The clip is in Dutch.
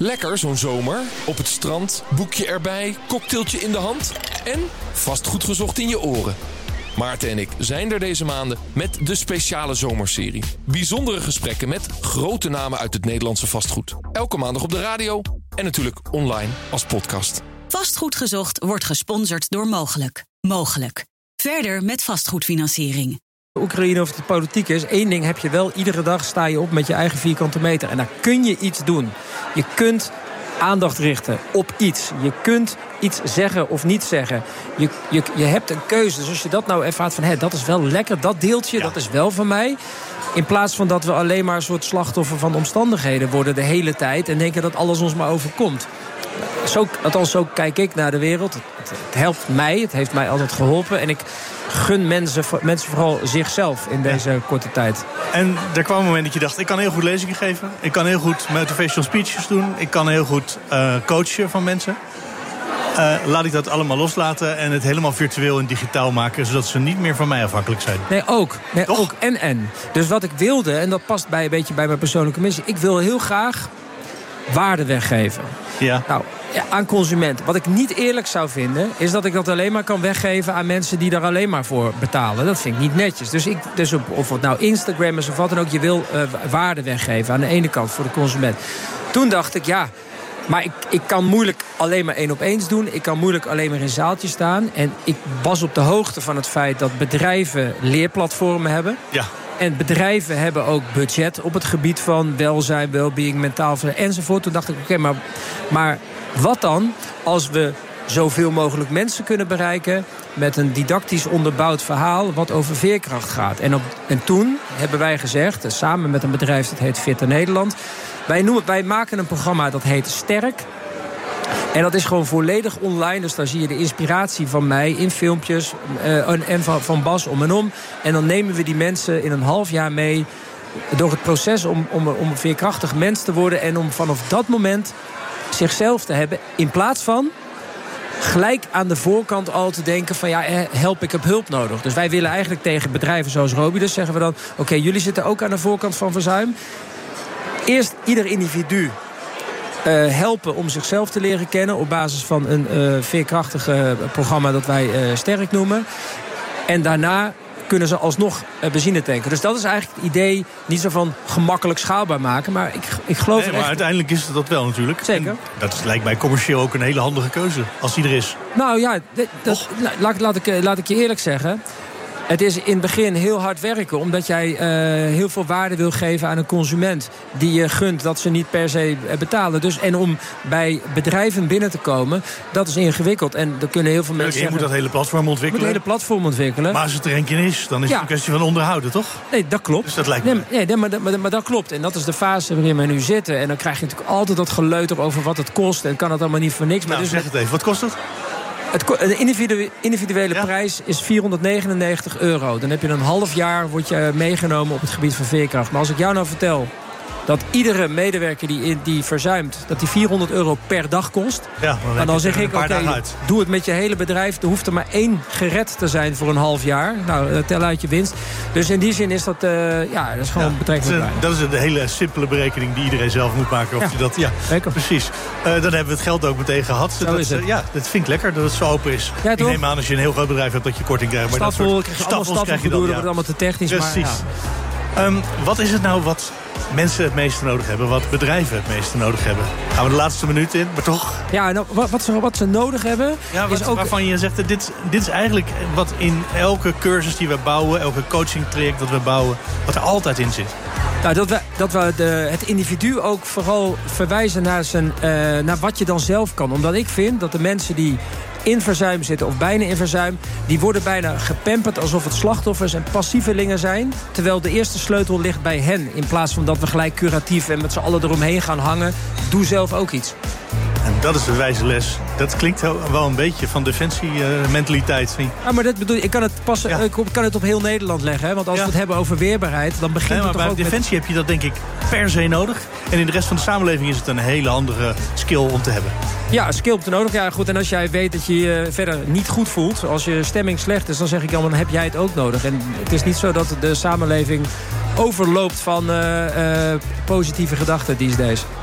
Lekker zo'n zomer. Op het strand, boekje erbij, cocktailtje in de hand en vastgoed gezocht in je oren. Maarten en ik zijn er deze maanden met de speciale zomerserie. Bijzondere gesprekken met grote namen uit het Nederlandse vastgoed. Elke maandag op de radio en natuurlijk online als podcast. Vastgoed gezocht wordt gesponsord door Mogelijk. Mogelijk. Verder met vastgoedfinanciering. Oekraïne of het politiek is, één ding heb je wel. Iedere dag sta je op met je eigen vierkante meter. En daar kun je iets doen. Je kunt aandacht richten op iets. Je kunt iets zeggen of niet zeggen. Je hebt een keuze. Dus als je dat nou ervaart van, dat is wel lekker, dat deeltje, dat is wel van mij. In plaats van dat we alleen maar een soort slachtoffer van omstandigheden worden de hele tijd en denken dat alles ons maar overkomt. Zo kijk ik naar de wereld. Het helpt mij, het heeft mij altijd geholpen. En ik gun mensen vooral zichzelf in deze korte tijd. En er kwam een moment dat je dacht, ik kan heel goed lezingen geven. Ik kan heel goed motivational speeches doen. Ik kan heel goed coachen van mensen. Laat ik dat allemaal loslaten en het helemaal virtueel en digitaal maken, zodat ze niet meer van mij afhankelijk zijn. Nee, ook. En. Dus wat ik wilde, en dat past een beetje bij mijn persoonlijke missie, ik wil heel graag waarde weggeven. Ja. Nou, aan consumenten. Wat ik niet eerlijk zou vinden, is dat ik dat alleen maar kan weggeven aan mensen die daar alleen maar voor betalen. Dat vind ik niet netjes. Dus of het nou Instagram is of wat dan ook, je wil waarde weggeven aan de ene kant voor de consument. Toen dacht ik, maar ik kan moeilijk alleen maar 1-op-1's doen. Ik kan moeilijk alleen maar in zaaltjes staan. En ik was op de hoogte van het feit dat bedrijven leerplatformen hebben. Ja. En bedrijven hebben ook budget op het gebied van welzijn, wellbeing, mentaal enzovoort. Toen dacht ik, oké, maar wat dan als we zoveel mogelijk mensen kunnen bereiken met een didactisch onderbouwd verhaal wat over veerkracht gaat. En toen hebben wij gezegd, samen met een bedrijf dat heet Fitter Nederland, wij maken een programma dat heet Sterk. En dat is gewoon volledig online. Dus daar zie je de inspiratie van mij in filmpjes en van Bas om en om. En dan nemen we die mensen in een half jaar mee door het proces om een veerkrachtig mens te worden en om vanaf dat moment zichzelf te hebben, in plaats van gelijk aan de voorkant al te denken van help, ik heb hulp nodig. Dus wij willen eigenlijk tegen bedrijven zoals Robidus zeggen we dan, oké, jullie zitten ook aan de voorkant van verzuim. Eerst ieder individu helpen om zichzelf te leren kennen op basis van een veerkrachtig programma dat wij Sterk noemen. En daarna kunnen ze alsnog benzine tanken. Dus dat is eigenlijk het idee, niet zo van gemakkelijk schaalbaar maken, maar ik geloof maar uiteindelijk is het dat wel natuurlijk. Zeker. En dat lijkt mij commercieel ook een hele handige keuze, als die er is. Nou ja, laat ik je eerlijk zeggen. Het is in het begin heel hard werken, omdat jij heel veel waarde wil geven aan een consument die je gunt dat ze niet per se betalen. Dus, en om bij bedrijven binnen te komen, dat is ingewikkeld. En dan kunnen heel veel mensen zeggen, je moet dat hele platform ontwikkelen. Maar als het er een keer is, dan is het een kwestie van onderhouden, toch? Nee, dat klopt. Dus dat lijkt me. Nee, maar dat klopt. En dat is de fase waarin we nu zitten. En dan krijg je natuurlijk altijd dat geleuter over wat het kost. En kan het allemaal niet voor niks. Maar dus zeg het even, wat kost het? De individuele prijs is €499. Dan heb je een half jaar word je meegenomen op het gebied van veerkracht. Maar als ik jou nou vertel dat iedere medewerker die verzuimt, dat die €400 per dag kost. Ja, dan zeg ik, doe het met je hele bedrijf. Er hoeft er maar 1 gered te zijn voor een half jaar. Nou, tel uit je winst. Dus in die zin is dat, dat is gewoon betrekkelijk weinig. Dat is een hele simpele berekening die iedereen zelf moet maken. Zeker. Precies. Dan hebben we het geld ook meteen gehad. Dat vind ik lekker dat het zo open is. Ja, ik neem aan als je een heel groot bedrijf hebt dat je korting krijgt. Maar Staffel krijg je dan. Dat wordt allemaal te technisch. Precies. Maar, wat is het nou wat mensen het meeste nodig hebben, wat bedrijven het meeste nodig hebben? Gaan we de laatste minuut in, maar toch? Ja, nou, wat ze nodig hebben is ook... Waarvan je zegt, dit is eigenlijk wat in elke cursus die we bouwen, elke coaching traject dat we bouwen, wat er altijd in zit. Nou, dat we het individu ook vooral verwijzen naar wat je dan zelf kan. Omdat ik vind dat de mensen die in verzuim zitten of bijna in verzuim, die worden bijna gepamperd alsof het slachtoffers en passievelingen zijn. Terwijl de eerste sleutel ligt bij hen. In plaats van dat we gelijk curatief en met z'n allen eromheen gaan hangen. Doe zelf ook iets. En dat is de wijze les. Dat klinkt wel een beetje van defensiementaliteit. Ja, maar dat bedoel ik kan het op heel Nederland leggen. Hè? Want als we het hebben over weerbaarheid, dan begint het toch ook bij defensie heb je dat denk ik per se nodig. En in de rest van de samenleving is het een hele andere skill om te hebben. Ja, skill om te nodig. Ja, goed. En als jij weet dat je je verder niet goed voelt, als je stemming slecht is, dan zeg ik dan heb jij het ook nodig. En het is niet zo dat de samenleving overloopt van positieve gedachten these days.